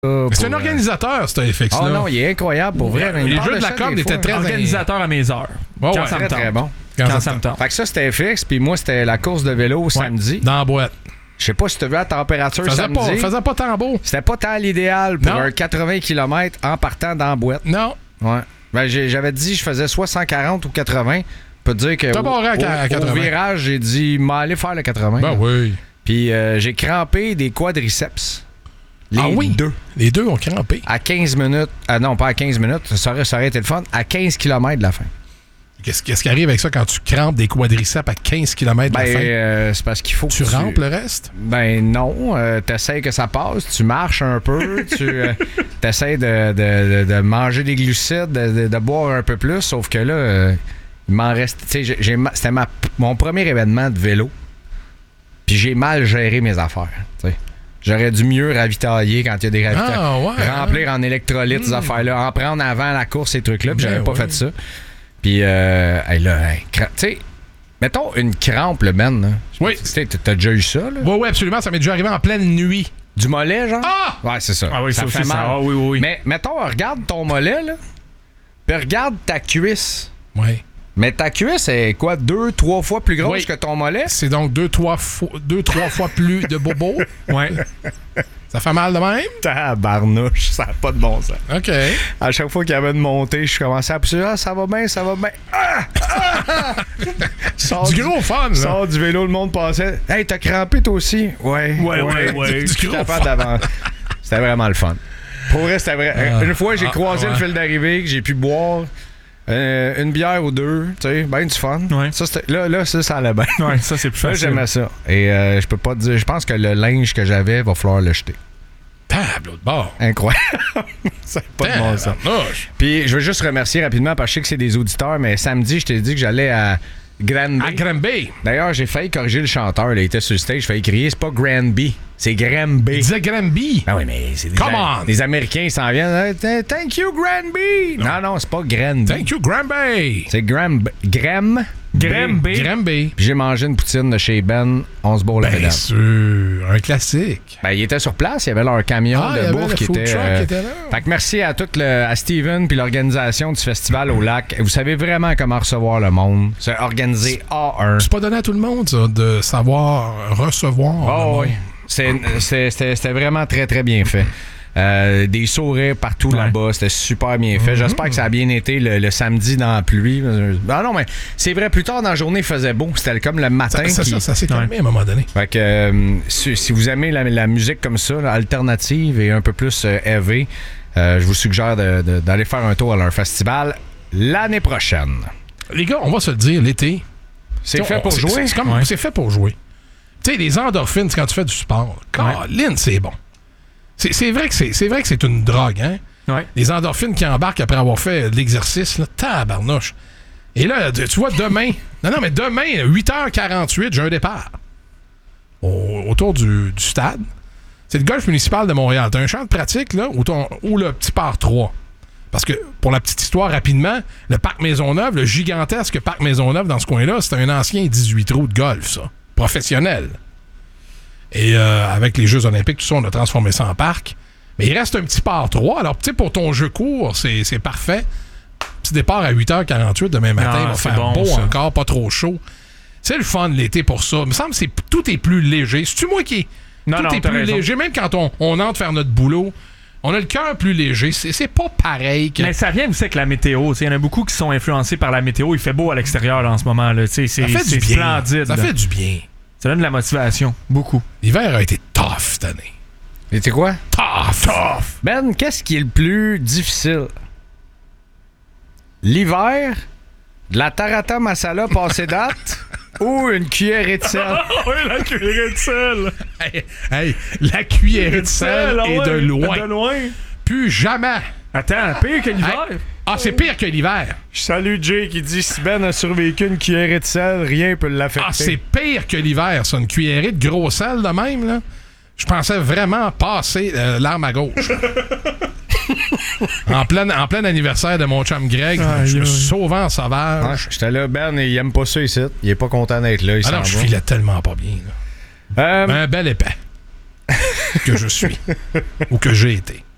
C'est un organisateur, ce FX-là. Oh non, il est incroyable pour vrai. Les jeux de la corde étaient très organisateur à mes heures. Oh, quand ça me tente. Très bon. Quand ça me tente. Fait que ça, c'était FX, puis moi, c'était la course de vélo samedi. Dans la boîte. Je sais pas si tu as vu la température samedi. Faisait pas tant beau. C'était pas tant l'idéal pour un 80 km en partant dans la boîte. Non. Ouais. Ben, j'avais dit je faisais soit 140 ou 80. Je peux te dire que au virage, j'ai dit m'aller faire le 80. Ben oui. Puis j'ai crampé des quadriceps. Les deux. Les deux ont crampé. À 15 minutes. Non, pas à 15 minutes. Ça aurait été le fun. À 15 km de la fin. Qu'est-ce qui arrive avec ça quand tu crampes des quadriceps à 15 km de la fin? C'est parce qu'il faut que tu rampes le reste? Ben non. T'essayes que ça passe. Tu marches un peu. Tu essaies de manger des glucides, de boire un peu plus. Sauf que là, il m'en reste... C'était mon premier événement de vélo. Puis j'ai mal géré mes affaires. T'sais. J'aurais dû mieux ravitailler quand il y a des ravitaillements. Remplir en électrolytes, ces affaires-là. En prendre avant la course, ces trucs-là. Puis j'avais pas fait ça. Puis là, tu sais, mettons une crampe, le Ben. Là. Oui. T'as déjà eu ça, là? Oui, absolument. Ça m'est déjà arrivé en pleine nuit. Du mollet, genre? Ah! Ouais, c'est ça. Ah oui, ça fait aussi, mal. Ça. Ah, oui. Mais mettons, regarde ton mollet, là. Puis regarde ta cuisse. Oui. Mais ta cuisse est quoi, 2-3 fois plus grosse que ton mollet? C'est donc 2-3 fois plus de bobo. Ouais. Ça fait mal de même? Tabarnouche, ça n'a pas de bon sens. OK. À chaque fois qu'il y avait une montée, je commençais à pousser. Ah, ça va bien, ça va bien. Du gros fun, là. Sors du vélo, le monde passait. Hey, t'as crampé toi aussi? Ouais. Du gros fun. C'était vraiment le fun. Pour vrai, c'était vrai. Une fois, j'ai croisé le fil d'arrivée, que j'ai pu boire une bière ou deux, tu sais, ben du fun. Ouais. Ça, là, ça allait bien. Ouais, ça, c'est plus facile. J'aimais ça. Et je peux pas te dire, je pense que le linge que j'avais, va falloir le jeter. Tableau de bord. Incroyable. Ça n'a pas de bon sens. Puis je veux juste remercier rapidement parce que je sais que c'est des auditeurs, mais samedi, je t'ai dit que j'allais à Granby. À Granby. D'ailleurs, j'ai failli corriger le chanteur. Là, il était sur le stage, j'ai failli crier, c'est pas Granby, c'est Granby. Il disait Granby. Ah oui, mais c'est des les Américains, ils s'en viennent. Thank you, Granby. Non, c'est pas Granby. Thank you, Granby. C'est Granby. Puis j'ai mangé une poutine de chez Ben, on se bourre la Bien sûr, un classique. Ben, ils étaient sur place, il y avait leur camion de bouffe qui était là. Fait que merci à à Steven puis l'organisation du festival au lac. Vous savez vraiment comment recevoir le monde. C'est organisé A1. C'est pas donné à tout le monde, ça, de savoir recevoir. Oh oui. C'était vraiment très, très bien fait. Des sourires partout là-bas, c'était super bien fait. J'espère que ça a bien été le samedi dans la pluie. Ah non, mais c'est vrai, plus tard dans la journée, il faisait beau. C'était comme le matin. Ça s'est calmé à un moment donné. Fait que si vous aimez la musique comme ça, alternative et un peu plus heavy, je vous suggère d'aller faire un tour à leur festival l'année prochaine. Les gars, on va se le dire, l'été. C'est fait pour jouer. C'est fait pour jouer. Tu sais, les endorphines, quand tu fais du sport, Colin, c'est bon. C'est vrai que c'est une drogue, hein? Ouais. Les endorphines qui embarquent après avoir fait de l'exercice, là, tabarnouche. Et là, tu vois, demain, mais demain, 8h48, j'ai un départ. Autour du stade. C'est le golf municipal de Montréal. T'as un champ de pratique, là, où le petit par 3. Parce que, pour la petite histoire, rapidement, le parc Maisonneuve, le gigantesque parc Maisonneuve dans ce coin-là, c'est un ancien 18 trous de golf, ça. Professionnel. Et avec les Jeux olympiques, tout ça, on a transformé ça en parc. Mais il reste un petit par 3. Alors, tu sais, pour ton jeu court, c'est parfait. Petit départ à 8h48 demain matin. Il va faire beau ça. Encore, pas trop chaud. C'est le fun l'été pour ça. Il me semble que tout est plus léger. C'est-tu moi qui... tout est plus léger. Même quand on entre faire notre boulot, on a le cœur plus léger. C'est pas pareil que... Mais ça vient aussi avec la météo. Il y en a beaucoup qui sont influencés par la météo. Il fait beau à l'extérieur là, en ce moment. Là. C'est splendide. Ça fait du bien. Ça donne de la motivation. Beaucoup. L'hiver a été tough cette année. C'était quoi? Tough! Ben, qu'est-ce qui est le plus difficile? L'hiver, de la tarata masala passée date ou une cuillerée de sel? Oui, la cuillerée de sel! Hey, la cuillerée de sel est de loin. De loin. Plus jamais. Attends, pire que l'hiver? C'est pire que l'hiver. Je salue Jay qui dit si Ben a survécu une cuillerée de sel, rien peut l'affecter. C'est pire que l'hiver, ça. Une cuillerée de gros sel de même, là. Je pensais vraiment passer l'arme à gauche. en plein anniversaire de mon chum Greg, je me suis sauvé en sauvage. J'étais là, Ben, il aime pas ça ici. Il est pas content d'être là. Non, je filais tellement pas bien. Là. Un bel épais que je suis. Ou que j'ai été.